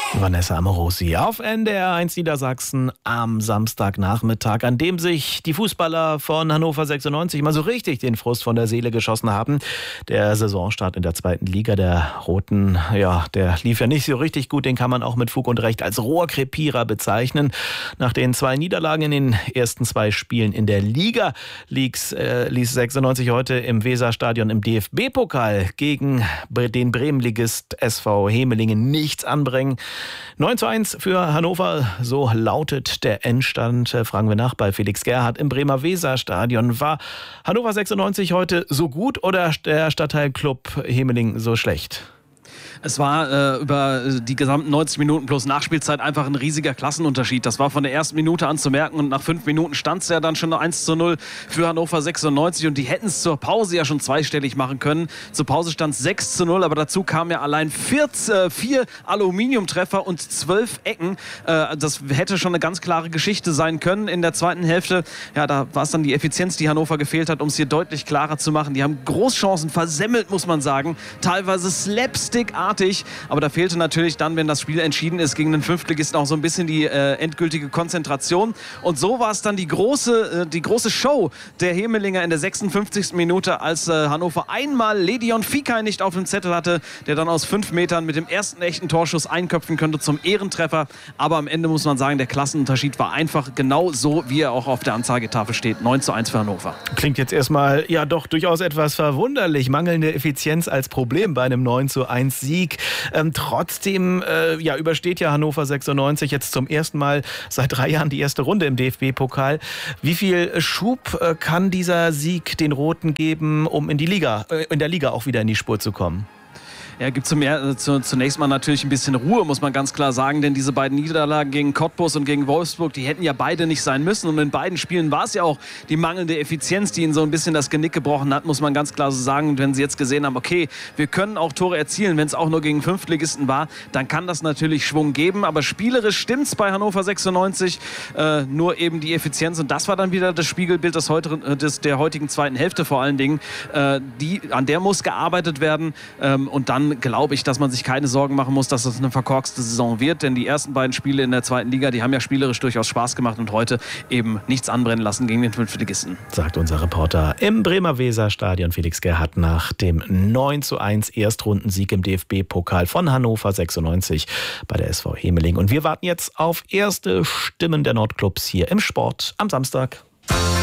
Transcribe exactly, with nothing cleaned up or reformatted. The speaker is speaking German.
Vanessa Amorosi auf N D R eins Niedersachsen am Samstagnachmittag, an dem sich die Fußballer von Hannover sechsundneunzig mal so richtig den Frust von der Seele geschossen haben. Der Saisonstart in der zweiten Liga der Roten, ja, der lief ja nicht so richtig gut. Den kann man auch mit Fug und Recht als Rohrkrepierer bezeichnen. Nach den zwei Niederlagen in den ersten zwei Spielen in der Liga ließ, äh, ließ sechsundneunzig heute im Weserstadion im D F B-Pokal gegen den Bremenligist S V Hemelingen nichts anbringen. neun zu eins für Hannover, so lautet der Endstand. Fragen wir nach bei Felix Gerhardt im Bremer Weserstadion. War Hannover sechsundneunzig heute so gut oder der Stadtteilclub Hemelingen so schlecht? Es war äh, über die gesamten neunzig Minuten plus Nachspielzeit einfach ein riesiger Klassenunterschied. Das war von der ersten Minute an zu merken und nach fünf Minuten stand es ja dann schon eins zu null für Hannover sechsundneunzig und die hätten es zur Pause ja schon zweistellig machen können. Zur Pause stand es sechs zu null, aber dazu kamen ja allein vierzehn, äh, vier Aluminiumtreffer und zwölf Ecken. Äh, das hätte schon eine ganz klare Geschichte sein können in der zweiten Hälfte. Ja, da war es dann die Effizienz, die Hannover gefehlt hat, um es hier deutlich klarer zu machen. Die haben Großchancen versemmelt, muss man sagen. Teilweise slapstickartig. Aber da fehlte natürlich dann, wenn das Spiel entschieden ist, gegen den Fünftligisten auch so ein bisschen die äh, endgültige Konzentration. Und so war es dann die große, äh, die große Show der Hemelinger in der sechsundfünfzigsten Minute, als äh, Hannover einmal Ledion Fikay nicht auf dem Zettel hatte, der dann aus fünf Metern mit dem ersten echten Torschuss einköpfen könnte zum Ehrentreffer. Aber am Ende muss man sagen, der Klassenunterschied war einfach genau so, wie er auch auf der Anzeigetafel steht. neun zu eins für Hannover. Klingt jetzt erstmal ja doch durchaus etwas verwunderlich. Mangelnde Effizienz als Problem bei einem neun zu eins Sieg. Ähm, trotzdem äh, ja, übersteht ja Hannover sechsundneunzig jetzt zum ersten Mal seit drei Jahren die erste Runde im D F B-Pokal. Wie viel Schub äh, kann dieser Sieg den Roten geben, um in die Liga, äh, in der Liga auch wieder in die Spur zu kommen? Ja, gibt es zunächst mal natürlich ein bisschen Ruhe, muss man ganz klar sagen, denn diese beiden Niederlagen gegen Cottbus und gegen Wolfsburg, die hätten ja beide nicht sein müssen und in beiden Spielen war es ja auch die mangelnde Effizienz, die ihnen so ein bisschen das Genick gebrochen hat, muss man ganz klar so sagen. Und wenn sie jetzt gesehen haben, okay, wir können auch Tore erzielen, wenn es auch nur gegen Fünftligisten war, dann kann das natürlich Schwung geben, aber spielerisch stimmt's bei Hannover sechsundneunzig, äh, nur eben die Effizienz und das war dann wieder das Spiegelbild des heutigen, des, der heutigen zweiten Hälfte vor allen Dingen, äh, die, an der muss gearbeitet werden ähm, und dann glaube ich, dass man sich keine Sorgen machen muss, dass das eine verkorkste Saison wird, denn die ersten beiden Spiele in der zweiten Liga, die haben ja spielerisch durchaus Spaß gemacht und heute eben nichts anbrennen lassen gegen den Fünftligisten. Sagt unser Reporter im Bremer Weserstadion Felix Gerhardt nach dem neun zu eins Erstrundensieg im D F B-Pokal von Hannover sechsundneunzig bei der S V Hemelingen. Und wir warten jetzt auf erste Stimmen der Nordclubs hier im Sport am Samstag.